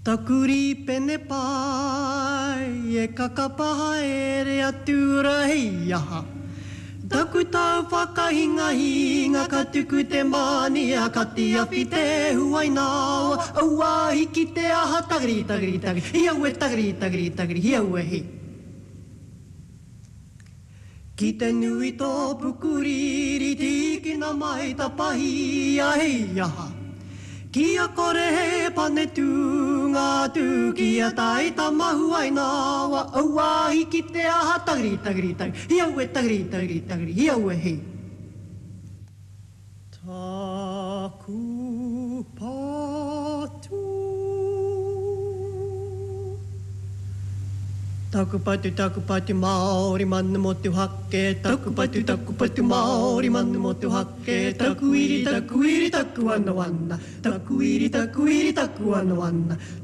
Takuri pene pai e kakapaha e rea tura hei aha. Taku tau whakahinga ka tuku te mani a ka te awhi te huai nāua. Aua hiki te aha tagiri tagiri tagiri. Hiaue tagiri tagiri tagiri. Hiaue he. Ki te nui tō pukuriri tiki na mai ta pahi a hei aha. Kia kore he pane tū ngā tū kia tai ta mahu ai nāua. Aua hiki te aha tagiri tagiri tagiri. Hiaue tagiri tagiri tagiri. Hiaue he. Taku patu. Taku patu Māori manu mo te hake. Taku patu Māori manu mo te hake. Taku iri taku ana ana. Taku iri taku ana ana.